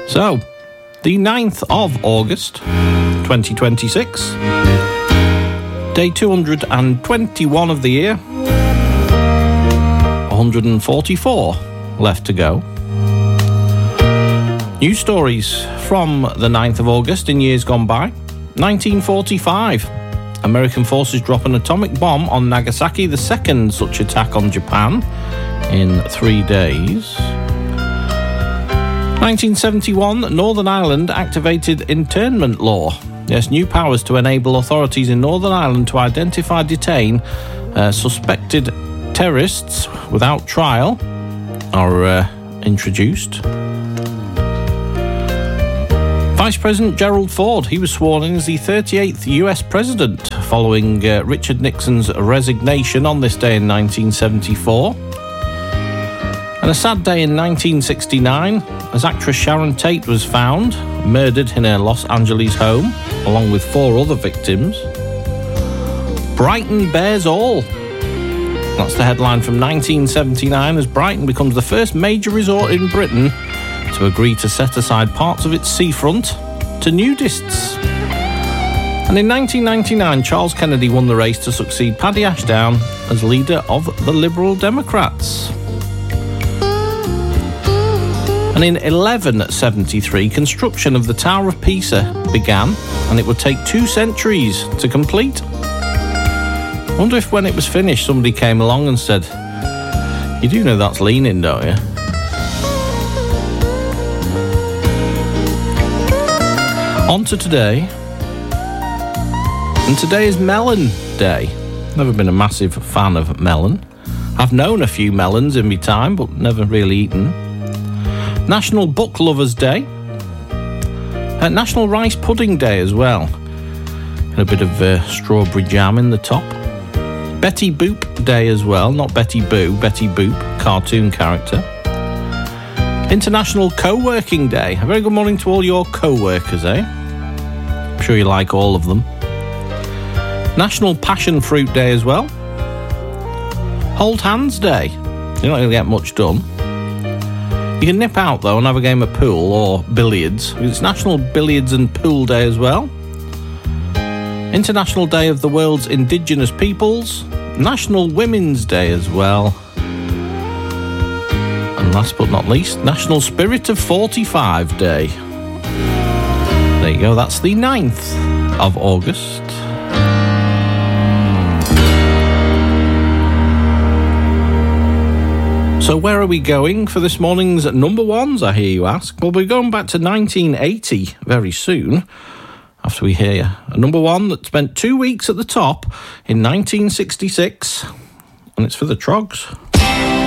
So, the 9th of August, 2026. Day 221 of the year. 144 left to go. News stories from the 9th of August in years gone by. 1945. American forces drop an atomic bomb on Nagasaki, the second such attack on Japan in 3 days. 1971, Northern Ireland activated internment law. Yes, new powers to enable authorities in Northern Ireland to identify, detain suspected terrorists without trial are introduced. Vice President Gerald Ford, he was sworn in as the 38th US President following Richard Nixon's resignation on this day in 1974. And a sad day in 1969 as actress Sharon Tate was found murdered in her Los Angeles home along with 4 other victims. Brighton bears all. That's the headline from 1979 as Brighton becomes the first major resort in Britain to agree to set aside parts of its seafront to nudists. And in 1999, Charles Kennedy won the race to succeed Paddy Ashdown as leader of the Liberal Democrats. And in 1173, construction of the Tower of Pisa began, and it would take 2 centuries to complete. I wonder if when it was finished, somebody came along and said, "You do know that's Lenin, don't you?" On to today. And today is Melon Day. Never been a massive fan of melon. I've known a few melons in my time, but never really eaten. National Book Lovers Day. National Rice Pudding Day as well. And a bit of strawberry jam in the top. Betty Boop Day as well. Not Betty Boo, Betty Boop, cartoon character. International Co-working Day. A very good morning to all your co-workers, eh? I'm sure you like all of them. National Passion Fruit Day as well. Hold Hands Day. You're not going to get much done. You can nip out, though, and have a game of pool or billiards. It's National Billiards and Pool Day as well. International Day of the World's Indigenous Peoples. National Women's Day as well. And last but not least, National Spirit of 45 Day. There you go, that's the 9th of August. So where are we going for this morning's number ones, I hear you ask? Well, we're going back to 1980 very soon, after we hear a number one that spent 2 weeks at the top in 1966, and it's for the Trogs.